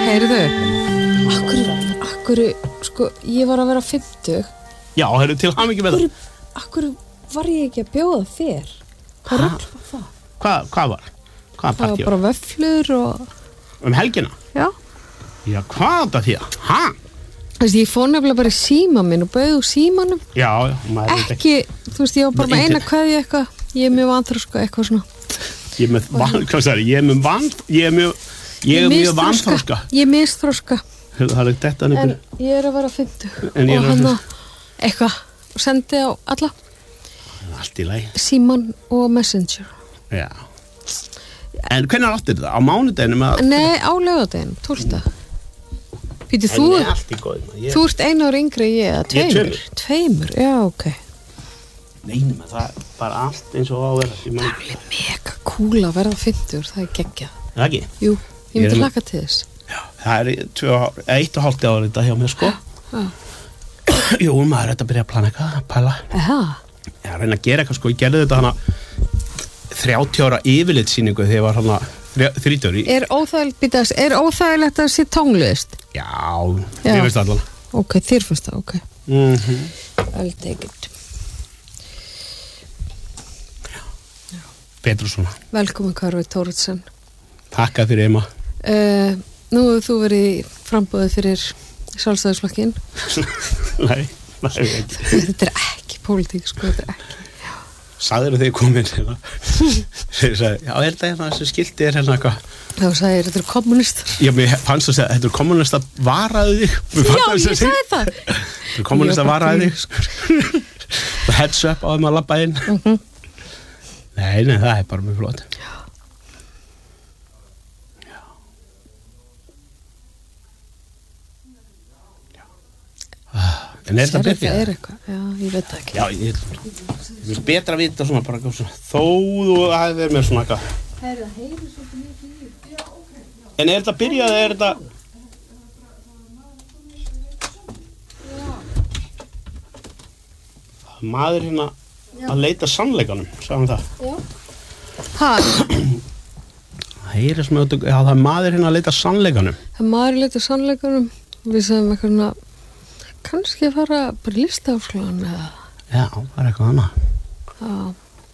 Heyrðu, akkur, sko, ég var að vera 50. Já, heyrðu, til hamingju með það. Akkur var ég ekki að bjóða þér? Hvað rugl var það? Hvað var? Hvaða partí Það var bara vöfflur og... helgina? Já. Já, hvað það því? Hæ? Þessi, ég fór nefnilega bara í síma minn og bauð úr símanum. Já, maður veit Ekki, þú veist, ég var bara með eina kveðju eitthvað. Ég er mjög vanþroska, eitthvað svona. Ég er mjög vanþroska. Ég er misþroska. Það er þetta En ég er að vera 50. En ég er og hann eitthvað. Og sendi á alla. Allt í lagi. Síman og Messenger. Já. En hvernig áttir þetta? Á mánudeginum? Nei, á laugardeginum, 12. Pítur, þú ert 1 ár yngri ég, eða 2? Ég er 2. 2, já, ok. Nei, það er bara allt eins og á að vera. Það er mega cool að verða 50, það er geggjað. Það ekki? Jú, ég myndi hlakka til þess. Já, það er 1,5 ára þetta hjá mér, sko. Já. Jú, maður er þetta að byrja að plana eitthvað, pæla. Já, reyna að gera eitthvað, sko. Ég gerði þetta hana 30 ára yfirlitssýningu þegar ég var hana 30. Er óþægilegt að sé tónlist? Já, ég veist allan. Ok, þér finnst það, ok. I'll take it. Betur svona. Velkomin Karvi Thoroddsen. Takk fyrir Emma. Nú hefur þú verið í framboði fyrir Sjálfstæðisflokkinn. Nei, Þetta er ekki pólitík, sko, þetta er ekki. Sagðirðu þegar komin hérna? Þeir sagði, já, er þetta hérna þessi skilti hérna eitthvað? Þá sagði þetta eru kommunistar. Já, mér fannst að segja, þetta eru kommunistar varaðu þig. Já, ég sagði það. Þetta eru kommunistar varaðu þig. Heads up á þeim að labba inn. Nei, það er bara mjög flott. Já. En er þetta byrjað? Það er eitthvað, já, ég veit það ekki. Já, ég vil betra að vita svona bara svona, þó þú hafði verið með svona eitthvað. Það heyrir svolítið mikið í. Já, ok. En er þetta byrjað eða er þetta... Maður hérna að leita sannleikanum, sagðum það. Já. Það heyrir sem að, já, það er maður hérna að leita sannleikanum. Það er maður að leita sannleikanum. Við sagðum eitthvað kannski að fara bara í listaháskólann eða... Já, það er eitthvað annað.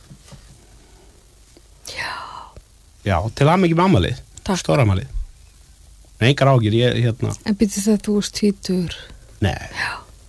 Já, til aðmikið með ammálið. Takk. Stóra ammálið. Engar ágjur, ég hérna... En býtti það þú varst 20? Nei. Já.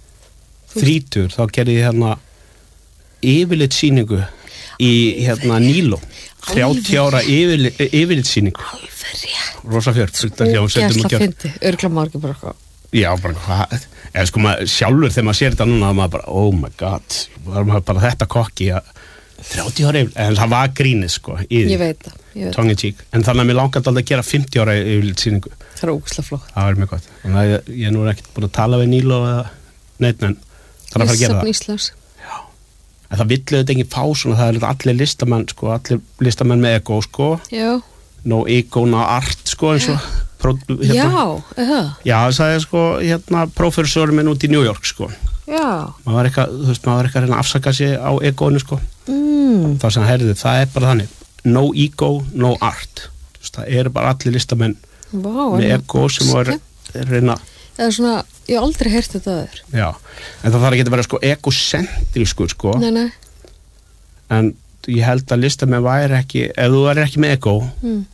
30, þá gerði ég hérna yfirlitssýningu í hérna Níló. 30 ára yfirlitssýningu. Alveg rétt. Rosa fjört. Gæsla fyndi, örgla margir bara eitthvað. Já, bara hvað, eða sko maður sjálfur þegar maður sér þetta núna, maður bara, oh my god, maður bara þetta kokki að 30 ára yfirlit, en það var grínið sko, í því. Ég veit það. Tongue in cheek, en þannig að mér langaði alltaf að gera 50 ára yfirlitssýningu. Það er ógeðslega flott. Það var mjög gott, þannig að ég nú ekkert búin að tala við Níló eða neitt, en það er að fara að gera það. Íslands. Já, en það villu þetta ekki fá svona, það er allir listamenn, sko, allir listamenn með ego, sko. Já. No ego, no art, sko, eins og Já, Já, það sagði sko hérna prófessorinn minn út í New York sko. Já. Maður var eitthvað, þú veist, maður var eitthvað að reyna að afsaka sig á egóinu sko. Það sem heyrði, það er bara þannig. No ego, no art. Þú veist, það eru bara allir listamenn með ego sem var reyna. Það er svona, ég hef aldrei heyrt þetta aður. Já, en það þarf ekki að vera sko egocentrískur sko. Nei. En ég held að listamenn væri ekki, ef þú væri ekki með ego,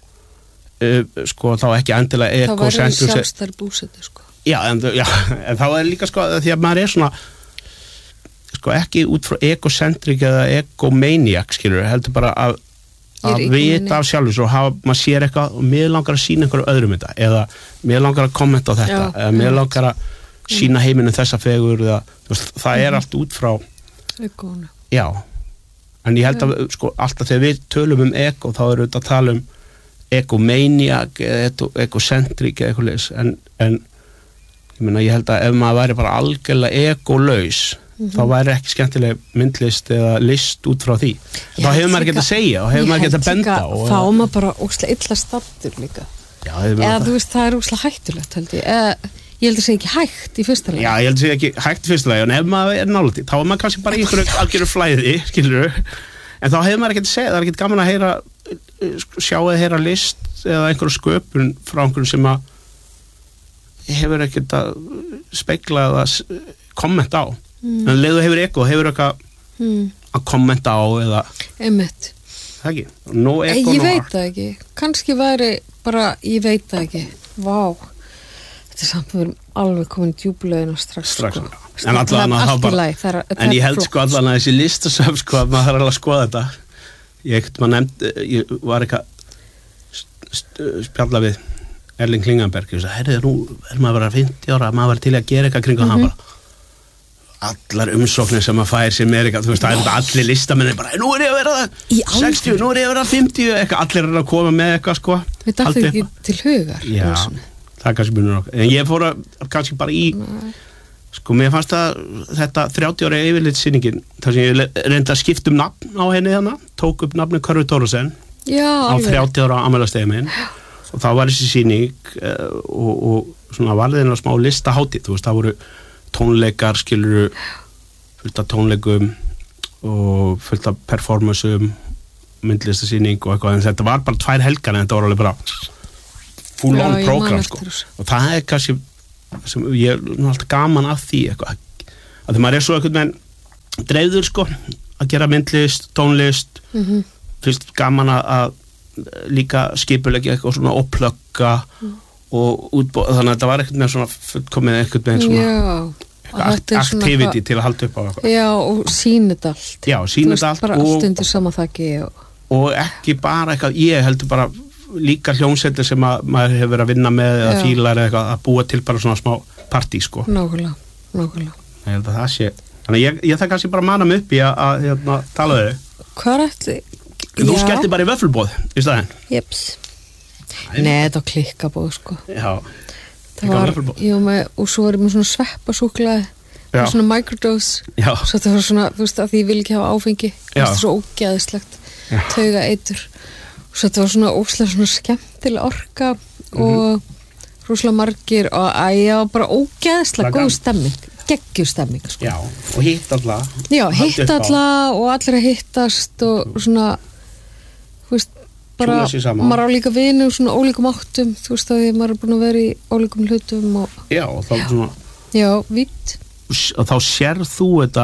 sko þá ekki endilega þá væri sjálfstæður búsetu sko. Já, en þá er líka sko því að maður er svona sko ekki út frá egocentrik eða egomaniac skilur, heldur bara að vita af sjálfur og maður sér eitthvað og mér langar að sína einhverju öðrum þetta eða mér langar að kommenta á þetta eða mér langar að sína heiminum þessa fegur eða það er allt út frá egónu. Já, en ég held að sko alltaf þegar við tölum ego þá erum við að tala egomaniac eða egocentrik eða eitthvað leys en ég meina ég held að ef maður væri bara algjörlega egolaus þá væri ekki skemmtileg myndlist eða list út frá því þá hefur maður ekki að segja og hefur maður ekki að benda þá maður bara ógeðslega illa staddur líka eða þú veist það er ógeðslega hættulegt held ég held að segja ekki hægt í fyrsta lagi já ég held að segja ekki hægt í fyrsta lagi en ef maður er nálægt þá er maður kannski bara í einhverju algjöru flæði skilur en þá hefur maður ekki að segja það er ekki gaman að heyra sjá eða heyra list eða einhverju sköpun frá einhverjum sem að hefur ekkert að spegla eða kommenta á en leiðu hefur eitthvað að kommenta á eða einmitt það ekki, no ego, ég veit það ekki, kannski væri bara, ég veit það ekki vá, þetta er samt við erum alveg komin djúplegin og strax sko. En allan að það bara en ég held sko allan að þessi listasöf sko að maður þarf alveg að skoða þetta ég var eitthvað spjalla við Erling Klingenberg ég sagði, nú maður að vera 50 ára maður var til að gera eitthvað kring hann bara allar umsóknir sem maður fær sem eitthvað, þú veist, það er allir listamenni bara, nú ég að vera 60, nú ég að vera 50 eitthvað, allir að koma með eitthvað sko við dættum ekki til hugar já, það er kannski munur okkur en ég fór að kannski bara í sko, mér fannst þetta 30 ára yfirlitssýningin þar sem ég reyndi að skipta nafn á henni þannig, tók upp nafni Körfi Thoroddsen á 30 ára afmælisdegi minn og þá var þessi sýning og svona varðin að smá listahátíð, þú veist, það voru tónleikar, skiluru fullt af tónleikum og fullt af performansum myndlistasýning og eitthvað en þetta var bara 2 helgar en þetta var alveg bara full on program sko og það er kannski sem ég er alltaf gaman af því eitthvað að því maður er svo eitthvað með dreifður sko að gera myndlist, tónlist fyrst gaman að líka skipulegja eitthvað svona opplögga og útbúið, þannig að þetta var eitthvað með svona fullkomið eitthvað með svona activity til að halda upp á eitthvað. Já, og sýnit allt. Já, sýnit allt bara allt undir sama þakki og ekki bara eitthvað, ég heldur bara líka hljómsveitir sem maður hefur verið að vinna með eða fílar eða eitthvað að búa til bara svona smá partí sko. Nákvæmlega. Ég held að það sé, þannig að ég það kannski bara mana mig upp í að tala þau. Hvað er þetta? Þú skellti bara í vöfflubóð í staðinn. Jeps. Nei, þetta var klikkabóð sko. Já. Það var, og svo var ég með svona sveppasúklaði og svona microdose. Já. Svo þetta var svona, þú veist, að því ég vil ekki hafa áfengi. Það var svo ógeðislegt. Tauga eitur. Og svo þetta var svona óslega svona skemmtileg orka og rosalega margir og já, bara ógeðislega góð stemming. Geggjustemming sko. Já, og hitt alla. Já, hitt alla og allir að hittast og svona, þú veist, bara, maður á líka vini og svona ólíkum áttum, þú veist að maður er búin að vera í ólíkum hlutum og já, og þá svona já, vítt og þá sér þú þetta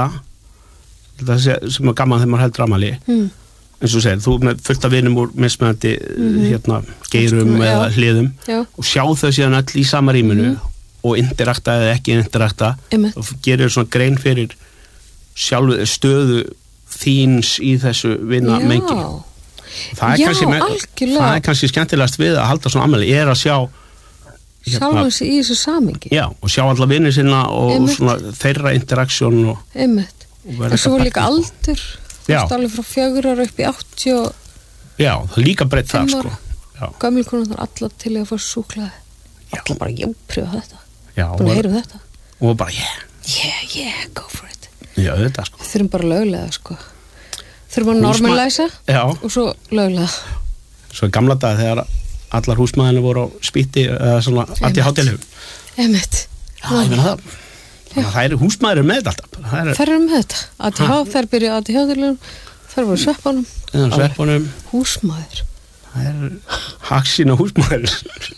sem er gaman þegar maður heldur afmæli eins og segir, þú með fullt af vinum úr mismunandi geirum eða hliðum og sjá þau síðan öll í sama rýminu og interakta eða ekki interakta og gerir svona grein fyrir sjálfu stöðu þíns í þessu vinna mengi það er kannski skemmtilegast við að halda svona afmæli er að sjá sjálfans í þessu samingi og sjá alla vinni sinna og svona þeirra interaktsjón en svo líka aldur þú veist alveg frá 4 ára upp í 80 já, það er líka breytt það sko gömulkonar þar alla til að fá súklaði alla bara, pröfa þetta búin að heyra þetta og bara, go for it já, þetta sko þurfum bara löglega sko þurfum að normalæsa og svo löglega svo gamla dag þegar allar húsmaðinu voru á spýtti eða svona allt í hátilhum einmitt ég meina það er húsmaður með þetta þær eru með þetta ATH, þær byrja ATH hátilhum þær voru sveppunum húsmaður það er haksina húsmaður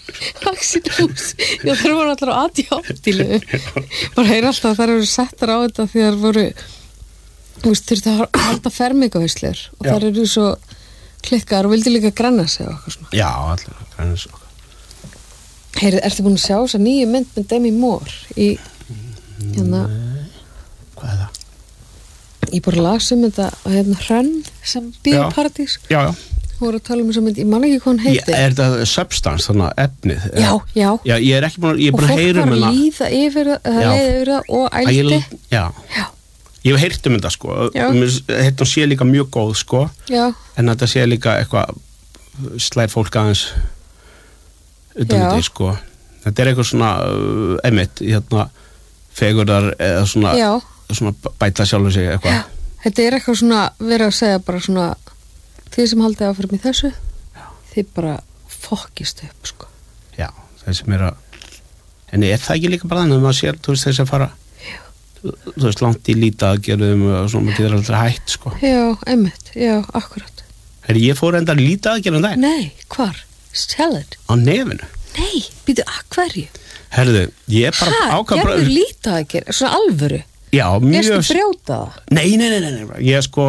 já þær voru allar á ATH hátilhum bara heyra alltaf að þær eru settar á þetta því þær voru þú veist, þurfti að halda fermingavíslur og þar eru svo klikkar og vildi líka granna sig og eitthvað svona. Já, allir granna sig okkar. Heyrðu, ertu búin að sjá þessa nýju mynd með Demi Moore í hérna hvað er það? Ég bara las þetta hérna Hrönn sem bíóparadís. Já. Hún voru að tala þessa mynd, ég man ekki hvað hún heitir. Er þetta Substance, þannig að efnið? Já. Já, ég er ekki búin að heyra um hana. Og fólk var að líða yfir það og ældi. Já. Ég hef heyrt um þetta sko þetta sé líka mjög góð sko en þetta sé líka eitthvað slær fólk aðeins þetta sko þetta er eitthvað svona einmitt hérna fegurðar eða svona bæta sjálfur sig eitthvað þetta er eitthvað svona verið að segja bara svona þið sem haldið áfram í þessu þið bara fokkist upp sko já, þeir sem er að en er það ekki líka bara þannig að maður sér þú veist þess að fara þú veist, langt í lítaaðgerðum og svona, maður getur alltaf hætt, sko. Já, einmitt, já, akkurat. Ég fór enda lítaaðgerðum það? Nei, hvar? Salad? Á nefinu. Nei, býtu, hverju? Herðu, ég bara ákvað bara... Gerður lítið að gera, svona alvöru? Já, mjög... Erstu brjóta það? Nei, ég sko...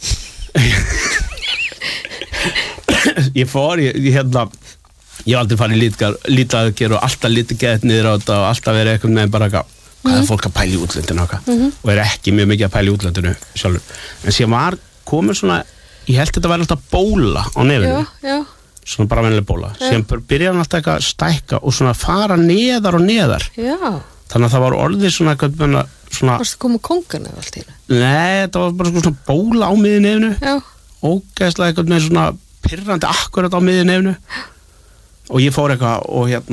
ég fór, ég aldrei farið lítið að gera og alltaf lítið gett niður á þetta og alltaf verið eitthvað með bara hvað er fólk að pæla í útlöndinu og er ekki mjög mikið að pæla í útlöndinu sjálfur. En sem var komin svona, ég held þetta væri alltaf bóla á nefinu. Já. Svona bara vennileg bóla sem byrjaði alltaf eitthvað að stækka og svona fara neðar og neðar. Já. Þannig að það var orðið svona svona... Varstu að koma kongan eða allt í það? Nei, þetta var bara svona bóla á miðju nefnu. Já. Ógeðslega eitthvað með svona pirrandi akkurat á miðju nefnu. Og ég fór eitthvað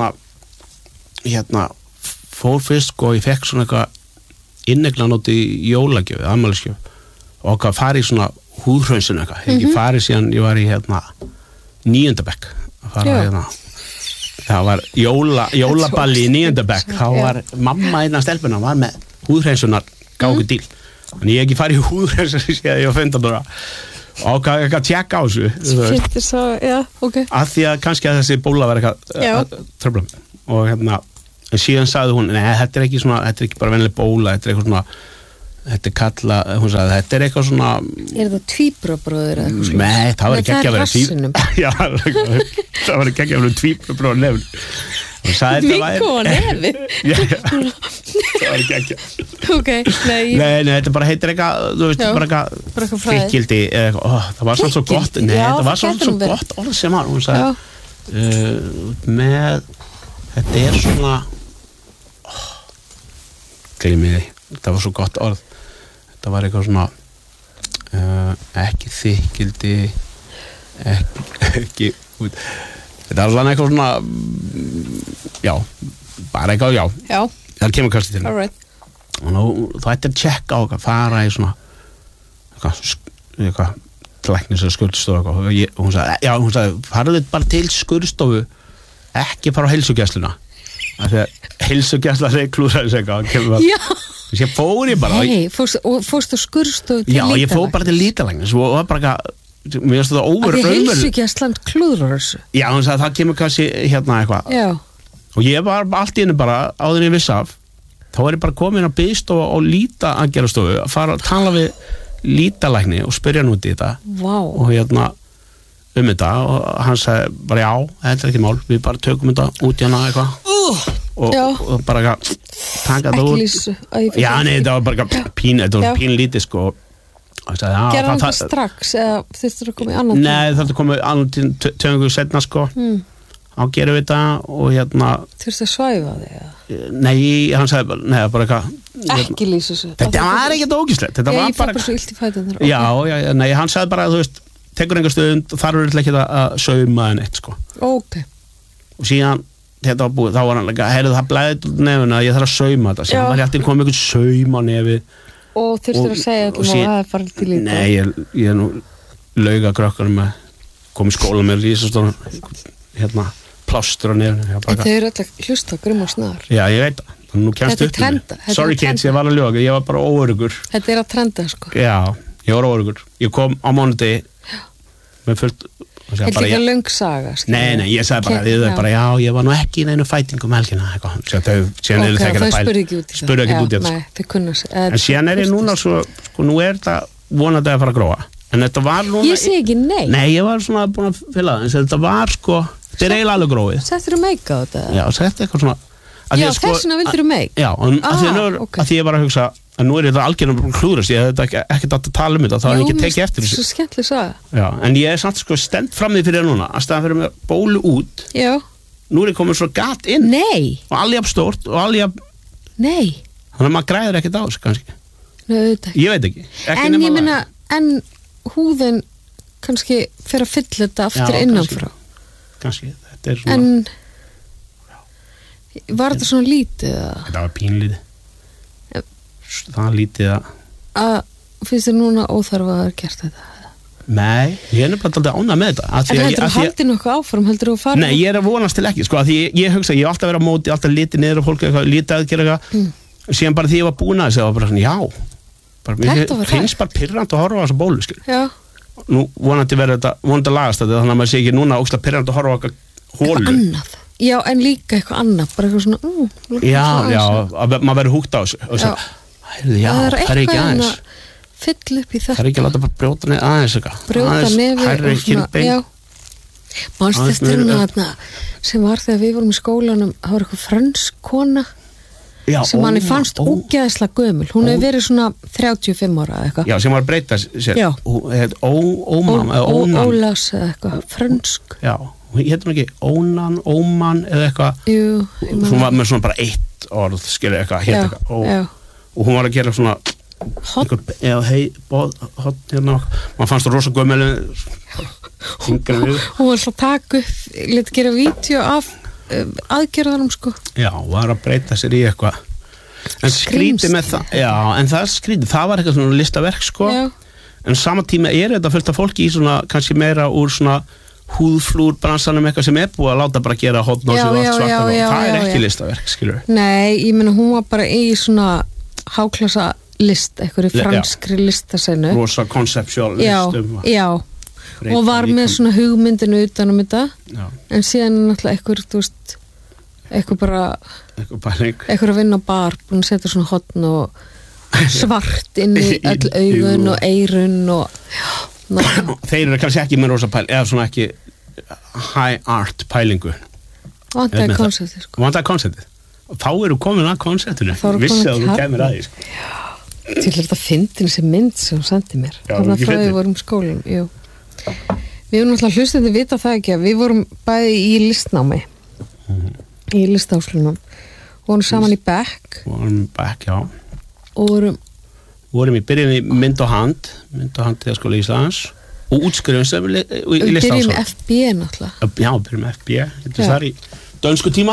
og fór fyrst og ég fekk svona eitthvað inneglanót í jólagjöf, afmælisgjöf og eitthvað farið í svona húðhraunsinu eitthvað. Ég hef ekki farið síðan ég var í 9. bekk að fara það var jólaballi í 9. bekk þá var mamma innan stelpuna var með húðhreinsunar gaf okkur díl en ég hef ekki farið í húðhreinsunar síðan ég var 15 ára og eitthvað tjekka á þessu að því að kannski að þessi bóla var eitthvað tröflum og en síðan sagði hún þetta er ekki bara vennileg bóla þetta er eitthvað svona þetta er kallað, hún sagði, þetta er eitthvað svona... Er það tvíburabróðir eða eitthvað svona? Nei, það var ekki að vera Já, það var ekki að vera tvíburabróður nefn. Hún sagði þetta væri... Víkó á nefi? Já, það var ekki að... Ok, Nei, þetta bara heitir eitthvað, þú veist, bara eitthvað frikkildi eða eitthvað, það var svona svo gott, það var svona svo gott orð sem var, hún sagði, með, þetta er svona... Gleymið því, það var svo gott orð. Þetta var eitthvað svona ekki þykkildi ekki þetta var alveg eitthvað svona bara eitthvað það kemur kannski til og nú það ætti að tjekka á eitthvað fara í svona eitthvað læknis eða skurðstofu og hún sagði farðu bara til skurðstofu ekki fara á heilsugæsluna af því að heilsugæsla klúðraði eitthvað ég fór ég bara fórst á skurðstofu til lítalæknis ég fór bara til lítalæknis og var bara mér finnst þetta óver heilsugæsland klúðrar þessu hún sagði það kemur kannski eitthvað og ég var allt í henni bara áður en ég viss af þá var ég bara komin að biðstofa og líta aðgerðastofu að fara að tala við lítalækni og spyrja hann út í þetta og þetta og hann sagði bara þetta er ekki mál við bara tökum þetta út í hana eitthvað og bara taka það út þetta var bara pínlítið sko gerði hann það strax eða þurftur að koma í annan nei það þurftur að koma í annan tíma 2 vikur setna sko þá gerum við þetta og þurftu að svæfa þig? Nei, hann sagði bara eitthvað ekki lýsa þessu þetta var ekkert ógíslegt þetta var bara svo illt í fætunar já, nei, hann sagði bara þú veist tekur einhver stund og þarf ekki að sauma en eitt sko ok og síðan þetta var búið þá var hann heyrðu það blæðið út nefuna ég þarf að sauma þetta síðan var ég alltaf komið einhvern saum á nefi og þurftur að segja þetta og það er farið til lítið nei, ég er nú lauga krökkunum að koma í skóla með rísastóran plástur á nefnu þau eru alltaf hlusta grimm og snar já, ég veit það nú kemst upp sorry kids, ég var að ljóka, ég var bara óörugur þetta er að trenda sko já, ég var óörugur ég kom á mánudegi með fullt þetta er ekki löng saga nei, ég sagði bara já, ég var nú ekki í neinu fætingum helgina síðan eru þekkir að pæla spurðu ekki út í þetta en síðan er ég núna svo nú er þetta vonandi að fara að gróa en þetta var núna ég segi ekki nei ég var svona búin að fylla það en þetta var sko þetta er eiginlega alveg gróið settur þú meik á þetta? já, setti eitthvað svona já, þessuna vildur þú meik? já, af því ég var að hugsa en nú er þetta algjörnum klúðrast ég hef ekkert að tala þetta þá hef ég ekki tekið eftir þessu svo skemmtileg saga en ég er samt sko stend fram því fyrir núna að staðan fyrir með bólu út já nú er ég komin svo gat inn nei og alveg stórt og alveg nei þannig að maður græður ekkert á þessu kannski ég veit ekki en ég minna en húðin kannski fer að fylla þetta aftur innanfrá kannski þetta er svona en var þetta svona lítið? Þetta var pínlítið það lítið að finnst þér núna óþarfa að hafa gert þetta? Nei, ég er nefnilega alltaf ánað með þetta en heldur þú haldið nokkuð áfram? heldur þú að fara? Nei, ég er að vonast til ekki sko, því ég hugsa, ég hef alltaf verið á móti alltaf litið niður og fólk eitthvað, litið að gera eitthvað síðan bara því ég var búin að þessu það var bara svona, já mér finnst bara pirrandi að horfa á þessa bólu skil. Já nú vonandi verður þetta, vonandi lagast þetta þannig að maður sé ekki núna ógeðslega pirrandi að horfa á holu Já, en líka eitthvað annað, bara eitthvað svona maður verður húgt á þessu og svo, það er ekki aðeins fyll upp í þetta það er ekki að láta bara brjóta nefn aðeins brjóta nefn mannst eftir þarna sem var þegar við vorum í skólanum það var eitthvað frönsk kona sem manni fannst ógeðslega gömul hún hefur verið svona 35 ára eða eitthvað sem var að breyta sér Ólas eða eitthvað frönsk hún héttum ekki Óman eða eitthvað hún var með svona bara eitt orð skilur eitthvað og hún var að gera svona hot hérna maður fannst það rosa gömul hún var alltaf að taka upp leta gera vídeo af aðgerðanum sko var að breyta sér í eitthvað en skrítið með það en það skrítið, það var eitthvað svona listaverk sko en sama tíma þetta fullt af fólki í svona kannski meira úr svona húðflúr bransanum eitthvað sem búið að láta bara gera hotn og það er ekki listaverk skilur nei, ég meina hún var bara í svona háklassa list, eitthvað í franskri listasenu rosa conceptual listum og var með svona hugmyndinu utanum þetta en síðan náttúrulega eitthvað þú veist eitthvað bara eitthvað að vinna á bar búin að setja svona hotn og svart inn í öll augun og eyrun og þeir eru kannski ekki með rosa pæling eða svona ekki high art pælingu vantaði konceptið sko vantaði konceptið og þá eru komin að konceptinu vissi að þú kemur að því sko til þetta fyndin sem mynd sem hún sendi mér þannig að frá við vorum í skólanum við vorum alltaf hlustandi að vita það ekki að við vorum bæði í listnámi í listáslunum vorum saman í bekk og vorum í byrjun í mynd og hand þegar skóla Íslands og útskrifumst í listáslunum byrjum með FB náttúrulega byrjum með FB þetta er þar í dönsku tíma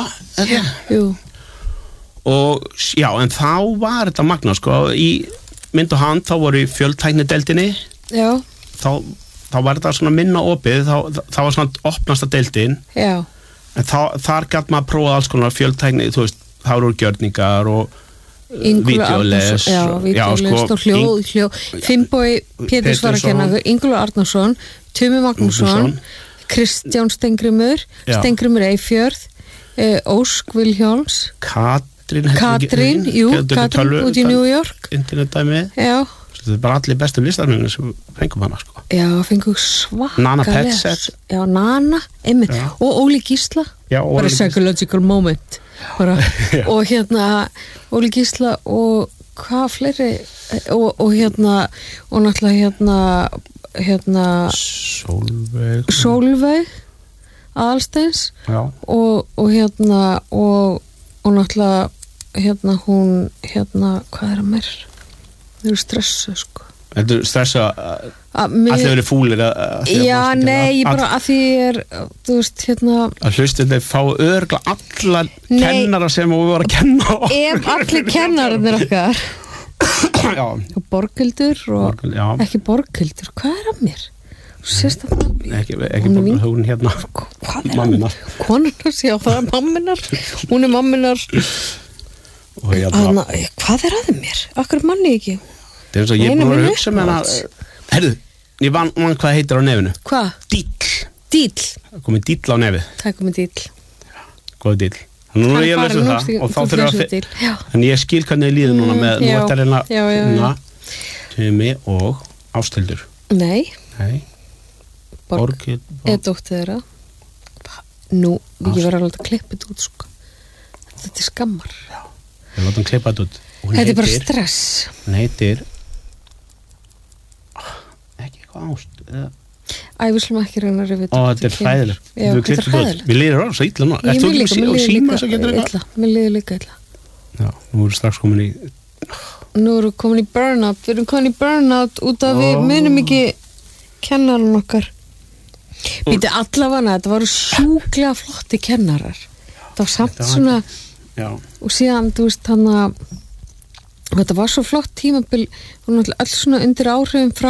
og en þá var þetta magna sko í mynd og hand þá voru í fjöltæknideildinni þá var þetta svona minna opið þá var svona opnasta deildin en þar gæti maður að prófa alls konar fjöltækni þú veist, þá eru gjörningar og vídeoles og hljóð Finnbogi Péturs var að kenna Ingólfur Arnarsson, Tumi Magnússon Kristján Stengrimur Eyfjörð Ósk Vilhjálms Katrín út í New York internetdæmi þetta er bara allir bestu listarmennir sem fengum hana sko fengum svaka Nana Petset Nana, einmitt og Óli Gísla bara psychological moment bara. og hérna Óli Gísla og hvað fleiri og hérna og náttúrulega hérna Sólveig Aðalsteins og hérna og náttúrulega hérna hún hvað er að mér þau eru stressu sko Þetta er stressa að þau eru fúlir nei, ég bara að því þú veist, að hlustu þetta fá örgla alla kennara sem við vorum að kenna ef allir kennararnir okkar og Borghildur og ekki Borghildur, hvað er að mér? Sérst að ekki Borghildur, hún mamminar konarnas, það er mamminar hún er mamminar hvað er að mér? Akkur manni ekki það er eins og ég er búin að hugsa með hana herðu, ég vann hvað heitir á nefinu hvað? Díll það komið díll á nefið það komið díll góð díll nú er ég að lesa það og þá þurfum við en ég skil hvernig ég líður núna með nú er þetta Tumi og Ásthildur nei Borghildur er dóttir þeirra nú, ég var alveg að klippa þetta út sko þetta er skammar við látum klippa þetta út þetta er bara stress hún heitir ekki eitthvað Ást við slum ekki reyna að rifja þetta er hræðilegt við líður á svo illa mér líður líka illa nú erum strax komin í burnout við erum komin í burnout út af við munum ekki kennarinn okkar býti allavega þetta voru sjúklega flotti kennarar það var samt svona og síðan þú veist þetta var svo flott tímabil og náttúrulega alls svona undir áhrifum frá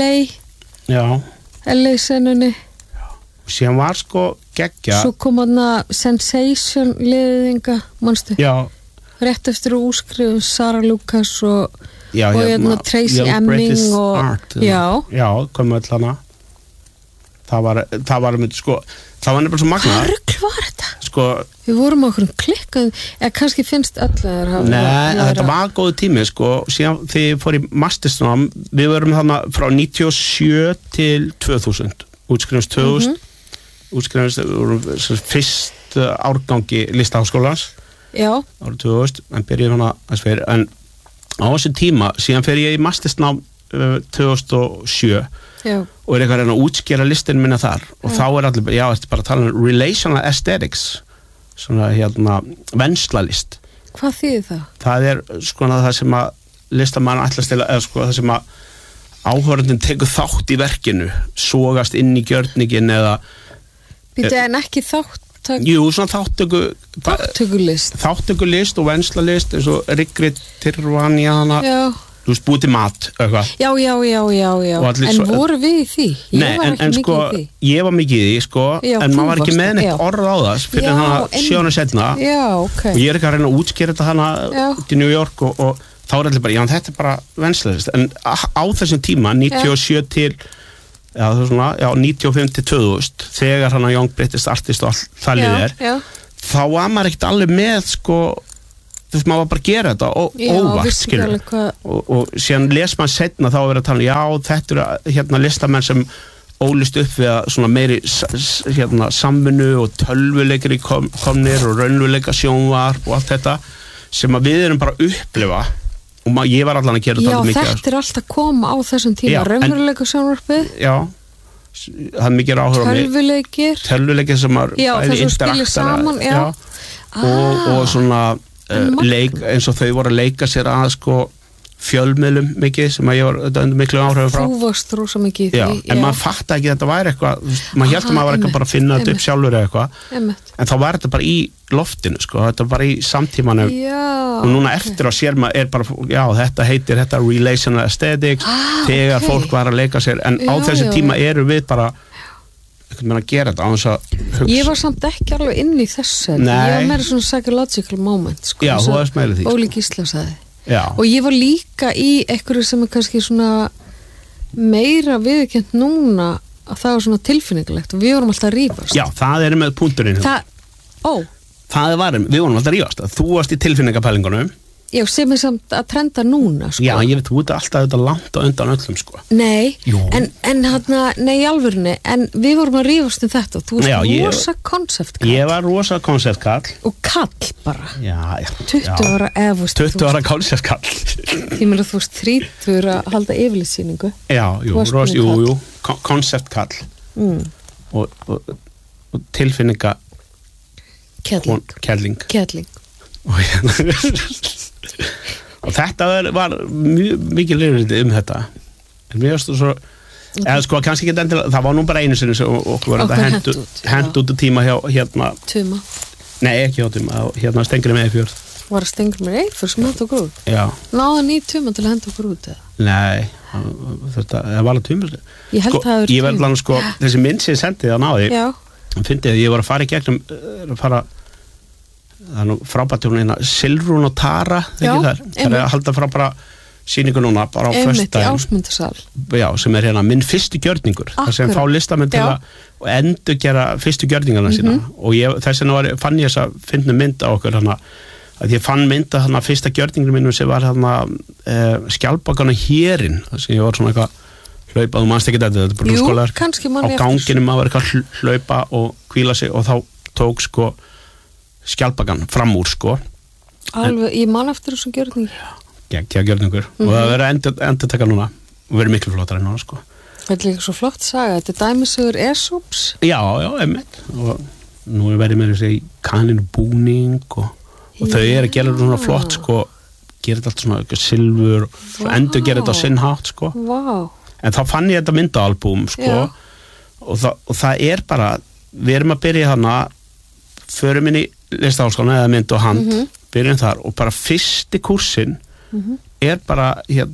LA senunni og síðan var sko geggja svo kom Sensation liðinga manstu rétt eftir að úrskrifum Sara Lucas og Tracy Emming og komum öll hana það var sko það var nefnilega svo magna hvað rugl var þetta? Sko sko við vorum okkur klikkað, eða kannski finnst allir þetta var góðu tími sko, síðan þegar ég fór í mastersnám, við vorum þarna frá 97 til 2000 útskrifumst 2000 útskrifumst fyrst árgangi Listaháskólans árið 2000, en byrjuði hana en á þessu tíma, síðan fer ég í mastersnám 2007 og eitthvað reyna að útskýra listin minna þar og þá allir, þetta bara að tala um relational aesthetics svona venslalist. Hvað þýðir það? Það sko það sem að listamann ætlast til eða sko það sem að áhorfandinn tekur þátt í verkinu, sogast inn í gjörningin eða Býtu en ekki Jú, svona þáttökulist og venslalist eins og Rigrid Tirvaniana þú veist, búið til mat eitthvað. Já en voru við í því? Nei, en sko, ég var mikið í því sko, en maður var ekki með neitt orð á það fyrir hana 7 ára setna og ég ekki að reyna að útskýra þetta hana út í New York og þá allir bara, þetta bara venslalist, en á þessum tíma 97 til 95 til 2000 þegar hann að Young British Artist og það liðir þá var maður ekkert alveg með sko, þú veist, maður var bara að gera þetta óvart, skilur og síðan les maður setna þá að vera að tala þetta eru listamenn sem ólist upp við að svona meiri samvinnu og tölvuleikir komnir og raunveruleika sjónvarp og allt þetta sem að við erum bara að upplifa og ég var allan að gera þetta mikið. Þetta alltaf koma á þessum tíma, raunveruleika sjónvarpið. Það er mikið áhuga á mig. Tölvuleikir sem er bæði interaktara. Og svona leik, eins og þau voru að leika sér að sko fjölmiðlum mikið sem að ég var undir miklu áhrifum frá. Þú varst rosa mikið í því. En maður fatta ekki að þetta væri eitthvað, maður hélt að maður var ekki bara að finna þetta upp sjálfur eða eitthvað. En þá var þetta bara í loftinu sko, þetta var bara í samtímanum. Og núna eftir á sér maður bara, þetta heitir relational aesthetics, þegar fólk var að leika sér, en á þessi tíma eru við bara einhvern veginn að gera þetta á þess að hugsa. Ég var samt ekki alveg inn í þessu, ég var meira svona psychological moment sko. Já, þú varst meira því. Óli Gísla sagði. Og ég var líka í einhverju sem er kannski svona meira viðurkennt núna að það var svona tilfinningulegt og við vorum alltaf að rífast. Já, það er með punkturinn. Við vorum alltaf að rífast. Þú varst í tilfinningapælingunum. Já, sem er samt að trenda núna sko. Já, ég veit, þú ert alltaf þetta langt og undan öllum sko. Nei, nei í alvörunni, en við vorum að rífast þetta og þú varst rosa konceptkall. Ég var rosa konceptkall. Og kall bara. 20 ára 20 ára konceptkall. Ég meina þú varst 30 að halda yfirlitssýningu. Jú, konceptkall. Og tilfinninga Kelling. Og þetta var mjög mikið leirindi þetta en mér varst þú svo eða sko kannski ekki endilega, það var nú bara einu sinni sem okkur var þetta hent út tíma hjá Tuma? Nei, ekki hjá Tuma, Stengri með Eyfjörð. Var það Stengri með Eyfjörð sem hent okkur út? Já. Náðan í Tuma til að henta okkur út eða? Nei, það var alveg Tuma. Ég held það ég var alveg sko, þessi mynd sem ég sendið að náði fyndið að ég var að fara í gegnum það er nú frábært hún eina Silrún og Tara það er að halda frábæra sýningu núna bara á föstudaginn sem er minn fyrsti gjörningur þar sem fá listamenn til að endurgera fyrstu gjörningarna sína og þess vegna fann ég þess að finna mynd á okkur að ég fann mynd að fyrsta gjörningur mínum sem var skjaldbakana hérinn þar sem ég var svona eitthvað hlaupa, þú manst ekki þetta er bara skólar á ganginum að vera eitthvað hlaupa og hvíla sig og þá tók sko skjaldbakan fram úr sko alveg, ég man eftir þessum gjörning gjörningur og það verður endurtaka núna og verður miklu flottar en núna sko þetta er líka svo flott saga, þetta er dæmisögur Aesops já, einmitt og nú verður mér þessi kaninu búning og þau að gera þetta svona flott sko gera þetta allt svona silfur og endur gera þetta á sinn hátt sko en þá fann ég þetta myndaalbúm sko og það er bara við erum að byrja hana förum inn í Listaháskólann eða mynd og hand byrjum þar og bara fyrsti kursinn er bara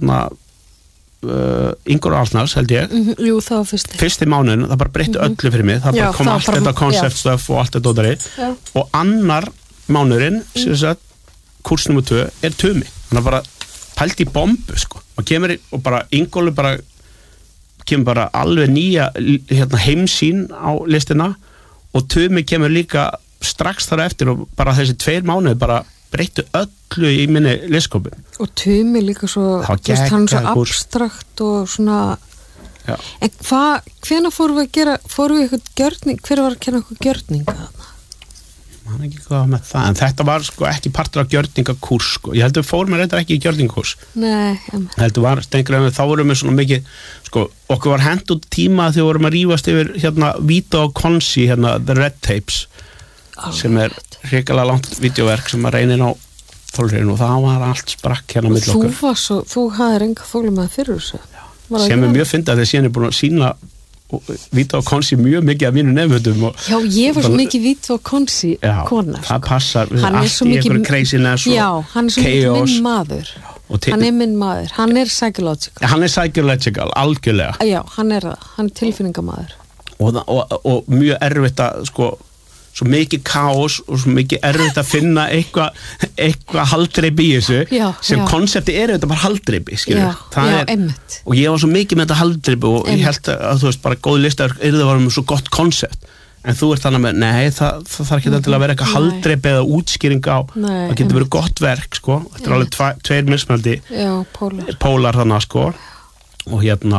Ingvar Arnars held ég Jú, það var fyrsti mánuðin, það bara breytti öllu fyrir mig það bara kom allt þetta konceptstöf og allt þetta dótari og annar mánuðin kurs nummer 2 er Tumi hann er bara pælt í bombu sko og kemur og bara Ingólu bara kemur bara alveg nýja heimsýn á listina og Tumi kemur líka strax þar eftir og bara þessi 2 mánuði bara breyttu öllu í minni listkópin. Og Tumi líka svo, hann svo abstrakt og svona, já. En hvenær fórum við eitthvað gjörning, hver var að kenna eitthvað gjörninga þarna? Man ekki hvað með það, en þetta var sko ekki partur af gjörningakurs, sko. Ég heldur fórum við reyndar ekki í gjörningakurs. Nei, heldur var, stengur þá vorum við svona mikið, sko, okkur var hent út tíma þegar vorum að rífast yfir hérna Vito og Consi, hérna The Red Tapes, sem hrikalega langt vídeoverk sem að reynir á þólurinn og það var allt sprakk hérna mitt okkur. Þú hafðir enga þólum að fyrir þessu. Sem mjög fyndið að þegar síðan búin að sína Vito og Consi mjög mikið af mínu nefndum. Já, ég var svo mikið Vito og Consi konar. Það passar allt í einhverju craziness og chaos. Já, hann svo mikið minn maður. Hann minn maður. Hann psychological. Hann psychological, algjörlega. Já, hann það. Hann tilfinningamaður. Og mjög erfitt að sko svo mikið kaos og svo mikið erfitt að finna eitthvað haldreipi í þessu sem konsepti þetta bara haldreipi og ég var svo mikið með þetta haldreipi og ég held að þú veist bara góð listar það var með svo gott konsept en þú ert þannig með, nei það þarf ekki til að vera eitthvað haldreipi eða útskýring á það getur verið gott verk sko þetta alveg 2 mismunandi pólar þannig sko og hérna